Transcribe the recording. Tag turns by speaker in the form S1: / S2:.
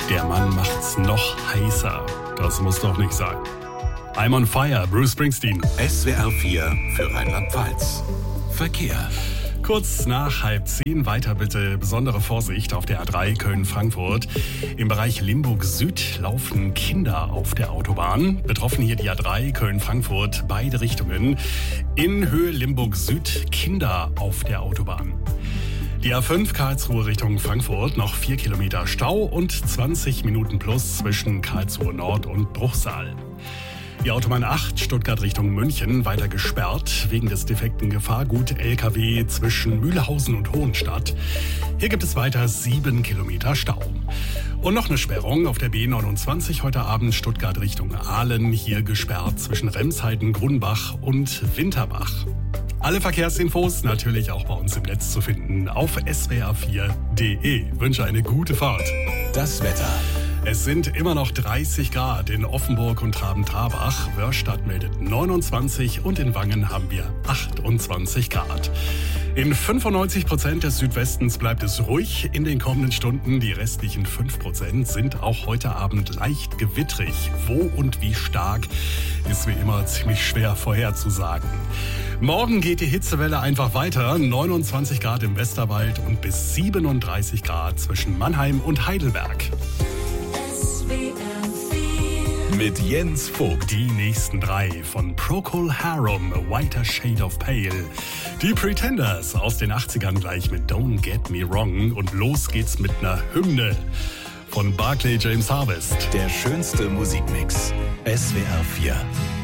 S1: Der Mann macht's noch heißer. Das muss doch nicht sein. I'm on fire, Bruce Springsteen.
S2: SWR 4 für Rheinland-Pfalz. Verkehr.
S1: Kurz nach 9:30 weiter bitte besondere Vorsicht auf der A3 Köln-Frankfurt. Im Bereich Limburg Süd laufen Kinder auf der Autobahn. Betroffen hier die A3 Köln-Frankfurt, beide Richtungen. In Höhe Limburg Süd Kinder auf der Autobahn. Die A5 Karlsruhe Richtung Frankfurt, noch 4 Kilometer Stau und 20 Minuten plus zwischen Karlsruhe Nord und Bruchsal. Die Autobahn 8 Stuttgart Richtung München weiter gesperrt wegen des defekten Gefahrgut LKW zwischen Mühlhausen und Hohenstadt. Hier gibt es weiter 7 Kilometer Stau. Und noch eine Sperrung auf der B29 heute Abend Stuttgart Richtung Aalen. Hier gesperrt zwischen Remsheiden, Grunbach und Winterbach. Alle Verkehrsinfos natürlich auch bei uns im Netz zu finden auf swr4.de. Wünsche eine gute Fahrt.
S2: Das Wetter.
S1: Es sind immer noch 30 Grad in Offenburg und Traben-Trarbach. Wörrstadt meldet 29 und in Wangen haben wir 28 Grad. In 95% des Südwestens bleibt es ruhig in den kommenden Stunden. Die restlichen 5% sind auch heute Abend leicht gewittrig. Wo und wie stark ist wie immer ziemlich schwer vorherzusagen. Morgen geht die Hitzewelle einfach weiter. 29 Grad im Westerwald und bis 37 Grad zwischen Mannheim und Heidelberg. Mit Jens Vogt. Die nächsten 3 von Procol Harum, A Whiter Shade of Pale. Die Pretenders aus den 80ern gleich mit Don't Get Me Wrong. Und los geht's mit einer Hymne von Barclay James Harvest.
S2: Der schönste Musikmix. SWR 4.